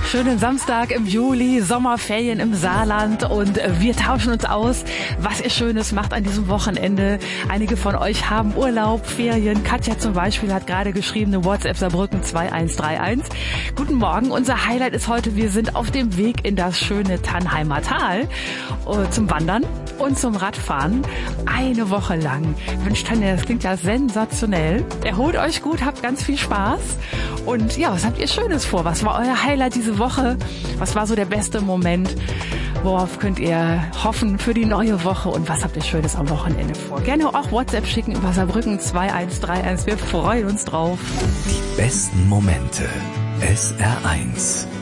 Schönen Samstag im Juli, Sommerferien im Saarland und wir tauschen uns aus, was ihr Schönes macht an diesem Wochenende. Einige von euch haben Urlaub, Ferien. Katja zum Beispiel hat gerade geschrieben, eine WhatsApp Saarbrücken 2131. Guten Morgen, unser Highlight ist heute, wir sind auf dem Weg in das schöne Tannheimer Tal zum Wandern und zum Radfahren. Eine Woche lang. Mensch, Tanja, das klingt ja sensationell. Erholt euch gut, habt ganz viel Spaß. Und ja, was habt ihr Schönes vor? Was war euer Highlight diese Woche? Was war so der beste Moment? Worauf könnt ihr hoffen für die neue Woche? Und was habt ihr Schönes am Wochenende vor? Gerne auch WhatsApp schicken über Saarbrücken 2131. Wir freuen uns drauf. Die besten Momente. SR1.